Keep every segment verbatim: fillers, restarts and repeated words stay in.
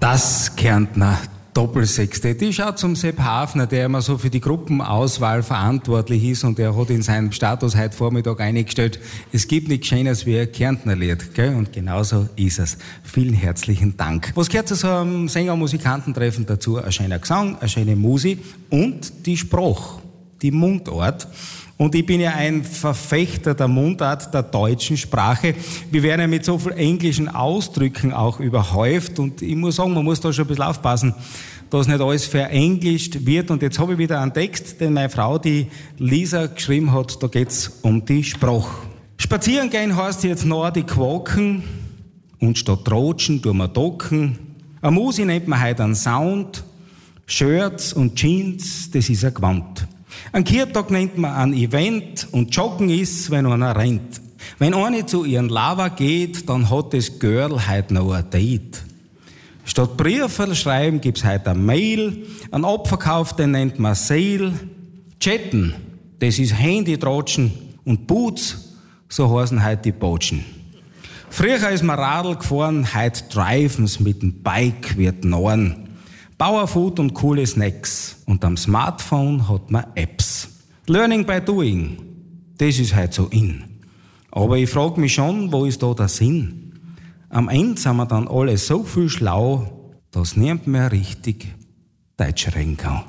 Das Kärntner Doppelsextett. Ich schaue zum Sepp Hafner, der immer so für die Gruppenauswahl verantwortlich ist, und er hat in seinem Status heute Vormittag eingestellt, es gibt nichts Schönes wie ein Kärntnerlied, gell? Und genauso ist es. Vielen herzlichen Dank. Was gehört zu so einem Sänger-Musikantentreffen dazu? Ein schöner Gesang, eine schöne Musik und die Sprache, die Mundart. Und ich bin ja ein Verfechter der Mundart der deutschen Sprache. Wir werden ja mit so vielen englischen Ausdrücken auch überhäuft. Und ich muss sagen, man muss da schon ein bisschen aufpassen, dass nicht alles verenglischt wird. Und jetzt habe ich wieder einen Text, den meine Frau, die Lisa, geschrieben hat. Da geht's um die Sprache. Spazieren gehen heißt jetzt Nordic walken. Und statt Rotschen tun wir docken. Eine Musik nennt man heute einen Sound. Shirts und Jeans, das ist ein Gewand. Ein Kirtag nennt man ein Event und Joggen ist, wenn einer rennt. Wenn eine zu ihren Lava geht, dann hat das Girl heute noch ein Date. Statt Briefe schreiben gibt's heute ein Mail, ein Abverkauf, den nennt man Sale. Chatten, das ist Handytratschen, und Boots, so heißen heute die Botschen. Früher ist man Radl gefahren, heute driven's mit dem Bike wird nahen. Bauerfood und coole Snacks. Und am Smartphone hat man Apps. Learning by doing, das ist halt so in. Aber ich frage mich schon, wo ist da der Sinn? Am Ende sind wir dann alle so viel schlau, dass niemand mehr richtig Deutsch reden kann.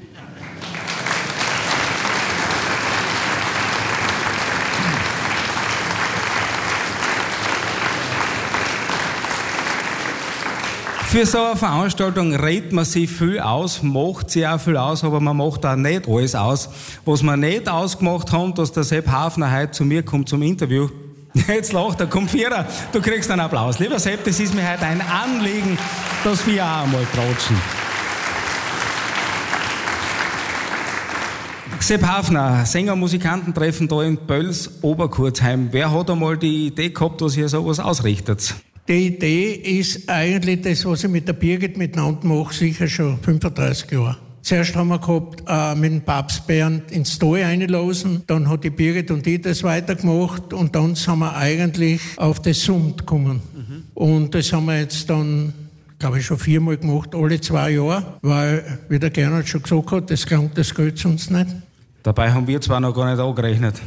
Für so eine Veranstaltung redet man sich viel aus, macht sich auch viel aus, aber man macht auch nicht alles aus. Was wir nicht ausgemacht haben, dass der Sepp Hafner heute zu mir kommt zum Interview. Jetzt lacht er, komm Vierer, du kriegst einen Applaus. Lieber Sepp, das ist mir heute ein Anliegen, dass wir auch einmal tratschen. Sepp Hafner, Sänger-Musikantentreffen da in Pöls, Oberkurzheim. Wer hat einmal die Idee gehabt, dass ihr sowas ausrichtet? Die Idee ist eigentlich das, was ich mit der Birgit miteinander mache, sicher schon fünfunddreißig Jahre. Zuerst haben wir gehabt, äh, mit dem Papst Bernd ins Tal reinlassen, dann hat die Birgit und ich das weitergemacht und dann sind wir eigentlich auf das Sund gekommen. Mhm. Und das haben wir jetzt dann, glaube ich, schon viermal gemacht, alle zwei Jahre, weil, wie der Gernot schon gesagt hat, das klingt, das geht sonst nicht. Dabei haben wir zwar noch gar nicht angerechnet.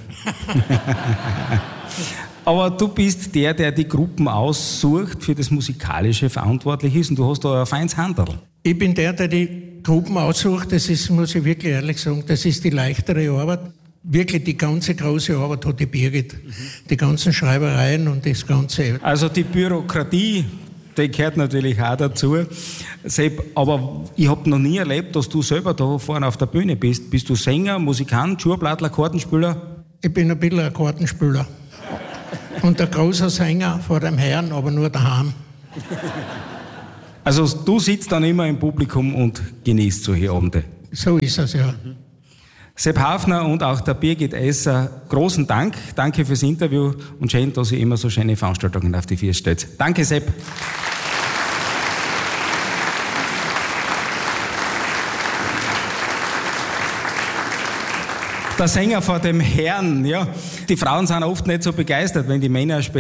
Aber du bist der, der die Gruppen aussucht, für das Musikalische verantwortlich ist, und du hast da ein feines Handel. Ich bin der, der die Gruppen aussucht. Das ist, muss ich wirklich ehrlich sagen, das ist die leichtere Arbeit. Wirklich die ganze große Arbeit hat die Birgit. Mhm. Die ganzen Schreibereien und das Ganze. Also die Bürokratie, die gehört natürlich auch dazu. Sepp, aber ich habe noch nie erlebt, dass du selber da vorne auf der Bühne bist. Bist du Sänger, Musikant, Schuhblattler, Kartenspieler? Ich bin ein bisschen ein Kartenspieler. Und der große Sänger vor dem Herrn, aber nur daheim. Also du sitzt dann immer im Publikum und genießt solche Abende? So ist es, ja. Mhm. Sepp Hafner und auch der Birgit Esser, großen Dank. Danke fürs Interview und schön, dass ihr immer so schöne Veranstaltungen auf die Vier stellt. Danke, Sepp. Der Sänger vor dem Herrn, ja. Die Frauen sind oft nicht so begeistert, wenn die Männer spielen.